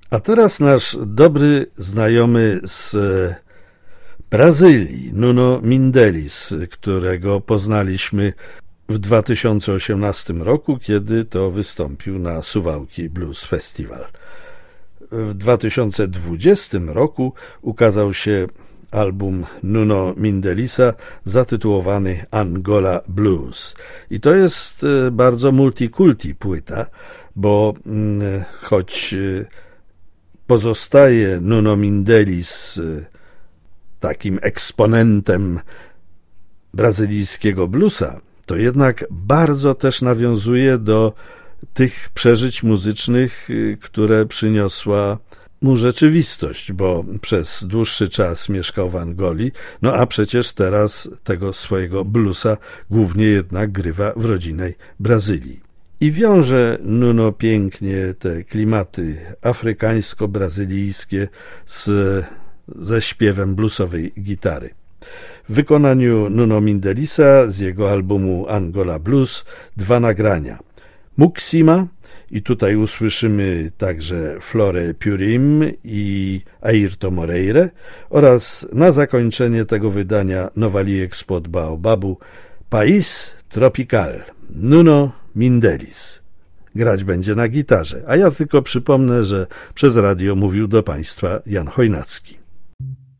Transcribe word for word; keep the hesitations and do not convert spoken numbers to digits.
A teraz nasz dobry znajomy z Brazylii, Nuno Mindelis, którego poznaliśmy w dwa tysiące osiemnastym roku, kiedy to wystąpił na Suwałki Blues Festival. W dwa tysiące dwudziestym roku ukazał się album Nuno Mindelisa zatytułowany Angola Blues. I to jest bardzo multikulti płyta, bo choć pozostaje Nuno Mindelis takim eksponentem brazylijskiego bluesa, to jednak bardzo też nawiązuje do tych przeżyć muzycznych, które przyniosła mu rzeczywistość, bo przez dłuższy czas mieszkał w Angolii, no a przecież teraz tego swojego bluesa głównie jednak grywa w rodzinnej Brazylii. I wiąże Nuno pięknie te klimaty afrykańsko-brazylijskie z, ze śpiewem bluesowej gitary. W wykonaniu Nuno Mindelisa z jego albumu Angola Blues dwa nagrania. Muxima, i tutaj usłyszymy także Flore Purim i Airto Moreira, oraz na zakończenie tego wydania Nowaliek spod Baobabu País Tropical, Nuno Mindelis. Grać będzie na gitarze, a ja tylko przypomnę, że przez radio mówił do Państwa Jan Chojnacki.